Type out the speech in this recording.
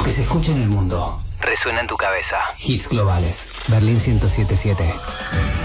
que se escucha en el mundo. Resuena en tu cabeza. Hits globales. Berlín 107.7.